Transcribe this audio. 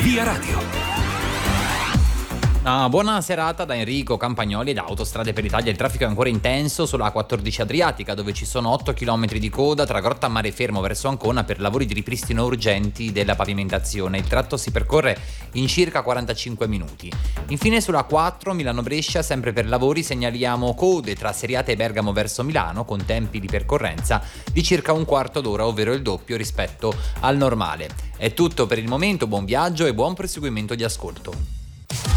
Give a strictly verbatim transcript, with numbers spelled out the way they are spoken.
Via Radio. Una buona serata da Enrico Campagnoli ed Autostrade per l'Italia. Il traffico è ancora intenso sulla A quattordici Adriatica, dove ci sono otto chilometri di coda tra Grotta Mare Fermo verso Ancona per lavori di ripristino urgenti della pavimentazione. Il tratto si percorre in circa quarantacinque minuti. Infine sulla A quattro Milano-Brescia, sempre per lavori, segnaliamo code tra Seriate e Bergamo verso Milano con tempi di percorrenza di circa un quarto d'ora, ovvero il doppio rispetto al normale. È tutto per il momento, buon viaggio e buon proseguimento di ascolto.